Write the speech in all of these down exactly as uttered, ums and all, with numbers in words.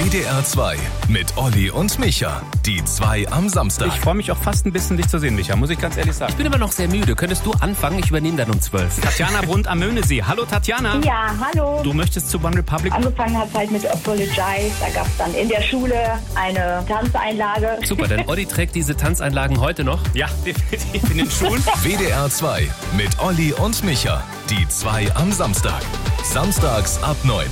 D R zwei mit Olli und Micha. Die zwei am Samstag. Ich freue mich auch fast ein bisschen, dich zu sehen, Micha, muss ich ganz ehrlich sagen. Ich bin aber noch sehr müde. Könntest du anfangen? Ich übernehme dann um zwölf. Tatjana Brunt am Möhnesee. Hallo Tatjana. Ja, hallo. Du möchtest zu One Republic? Angefangen hat es halt mit Apologize. Da gab es dann in der Schule eine Tanzeinlage. Super, denn Olli trägt diese Tanzeinlagen heute noch. Ja, definitiv in den Schuhen. W D R zwei mit Olli und Micha. Die zwei am Samstag. Samstags ab neun.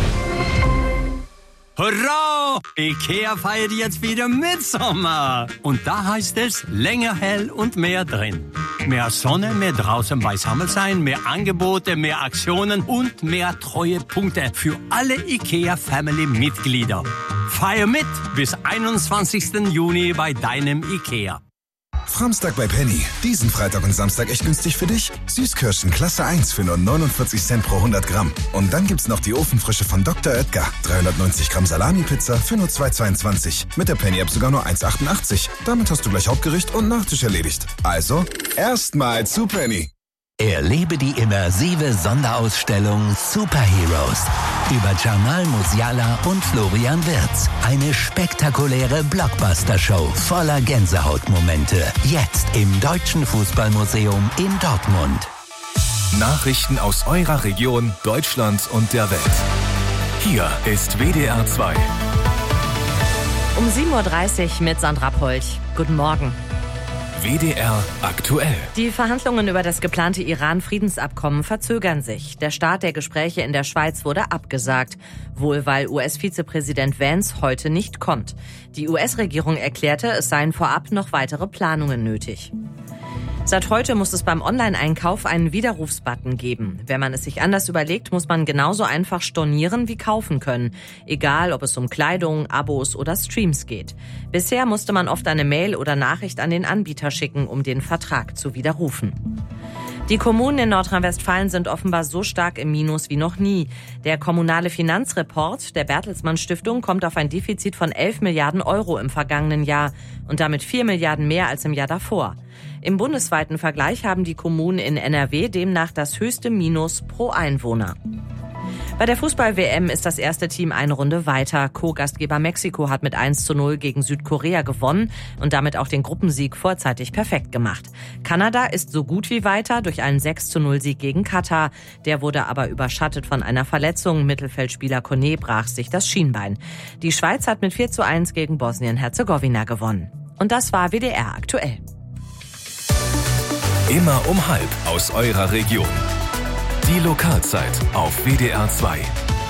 Hurra! Ikea feiert jetzt wieder Mitsommer. Und da heißt es länger hell und mehr drin. Mehr Sonne, mehr draußen beisammen sein, mehr Angebote, mehr Aktionen und mehr Treuepunkte für alle Ikea-Family-Mitglieder. Feier mit bis einundzwanzigsten Juni bei deinem Ikea. Samstag bei Penny. Diesen Freitag und Samstag echt günstig für dich. Süßkirschen Klasse eins für nur neunundvierzig Cent pro hundert Gramm. Und dann gibt's noch die Ofenfrische von Doktor Oetker. dreihundertneunzig Gramm Salami-Pizza für nur zwei zweiundzwanzig. Mit der Penny-App sogar nur eins achtundachtzig. Damit hast du gleich Hauptgericht und Nachtisch erledigt. Also, erstmal zu Penny. Erlebe die immersive Sonderausstellung Superheroes über Jamal Musiala und Florian Wirtz. Eine spektakuläre Blockbuster-Show voller Gänsehautmomente. Jetzt im Deutschen Fußballmuseum in Dortmund. Nachrichten aus eurer Region, Deutschland und der Welt. Hier ist W D R zwei. Um sieben Uhr dreißig mit Sandra Polch. Guten Morgen. W D R aktuell. Die Verhandlungen über das geplante Iran-Friedensabkommen verzögern sich. Der Start der Gespräche in der Schweiz wurde abgesagt, wohl weil U S-Vizepräsident Vance heute nicht kommt. Die U S-Regierung erklärte, es seien vorab noch weitere Planungen nötig. Seit heute muss es beim Online-Einkauf einen Widerrufsbutton geben. Wenn man es sich anders überlegt, muss man genauso einfach stornieren wie kaufen können. Egal, ob es um Kleidung, Abos oder Streams geht. Bisher musste man oft eine Mail oder Nachricht an den Anbieter schicken, um den Vertrag zu widerrufen. Die Kommunen in Nordrhein-Westfalen sind offenbar so stark im Minus wie noch nie. Der kommunale Finanzreport der Bertelsmann Stiftung kommt auf ein Defizit von elf Milliarden Euro im vergangenen Jahr und damit vier Milliarden mehr als im Jahr davor. Im bundesweiten Vergleich haben die Kommunen in N R W demnach das höchste Minus pro Einwohner. Bei der Fußball-W M ist das erste Team eine Runde weiter. Co-Gastgeber Mexiko hat mit eins zu null gegen Südkorea gewonnen und damit auch den Gruppensieg vorzeitig perfekt gemacht. Kanada ist so gut wie weiter durch einen sechs zu null Sieg gegen Katar. Der wurde aber überschattet von einer Verletzung. Mittelfeldspieler Kone brach sich das Schienbein. Die Schweiz hat mit vier zu eins gegen Bosnien-Herzegowina gewonnen. Und das war W D R aktuell. Immer um halb aus eurer Region. Die Lokalzeit auf W D R zwei.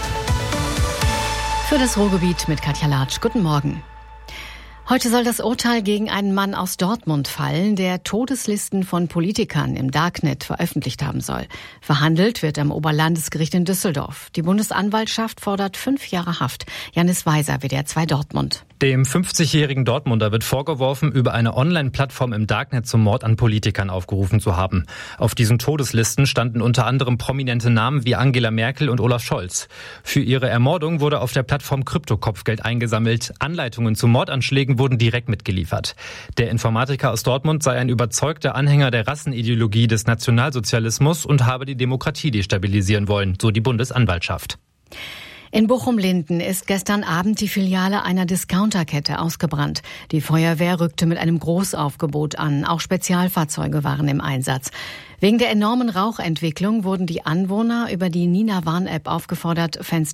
Für das Ruhrgebiet mit Katja Latsch. Guten Morgen. Heute soll das Urteil gegen einen Mann aus Dortmund fallen, der Todeslisten von Politikern im Darknet veröffentlicht haben soll. Verhandelt wird am Oberlandesgericht in Düsseldorf. Die Bundesanwaltschaft fordert fünf Jahre Haft. Janis Weiser, W D R zwei Dortmund. Dem fünfzigjährigen Dortmunder wird vorgeworfen, über eine Online-Plattform im Darknet zum Mord an Politikern aufgerufen zu haben. Auf diesen Todeslisten standen unter anderem prominente Namen wie Angela Merkel und Olaf Scholz. Für ihre Ermordung wurde auf der Plattform Krypto-Kopfgeld eingesammelt. Anleitungen zu Mordanschlägen wurden direkt mitgeliefert. Der Informatiker aus Dortmund sei ein überzeugter Anhänger der Rassenideologie des Nationalsozialismus und habe die Demokratie destabilisieren wollen, so die Bundesanwaltschaft. In Bochum-Linden ist gestern Abend die Filiale einer Discounterkette ausgebrannt. Die Feuerwehr rückte mit einem Großaufgebot an. Auch Spezialfahrzeuge waren im Einsatz. Wegen der enormen Rauchentwicklung wurden die Anwohner über die Nina Warn-App aufgefordert, Fenster